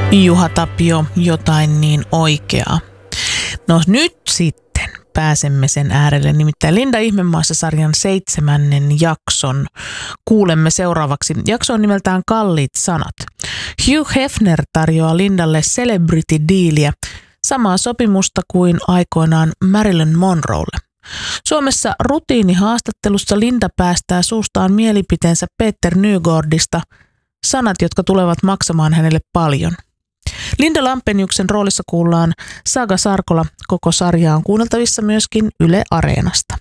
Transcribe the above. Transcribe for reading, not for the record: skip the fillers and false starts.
Juha Tapio, jotain niin oikeaa. No nyt sitten pääsemme sen äärelle, nimittäin Linda Ihmemaassa-sarjan 7. jakson kuulemme seuraavaksi. Jakso on nimeltään Kalliit sanat. Hugh Hefner tarjoaa Lindalle celebrity-diiliä, samaa sopimusta kuin aikoinaan Marilyn Monroelle. Suomessa rutiinihaastattelussa Linda päästää suustaan mielipiteensä Peter Nygårdista, sanat, jotka tulevat maksamaan hänelle paljon. Linda Lampeniuksen roolissa kuullaan Saga Sarkola. Koko sarja on kuunneltavissa myöskin Yle Areenasta.